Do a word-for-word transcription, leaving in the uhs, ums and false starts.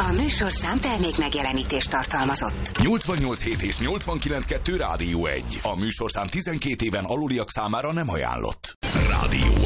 A műsorszám termék megjelenítést tartalmazott. nyolcvannyolc hét és nyolcvankilenc kettő Rádió egy. A műsorszám tizenkét éven aluliak számára nem ajánlott. Rádió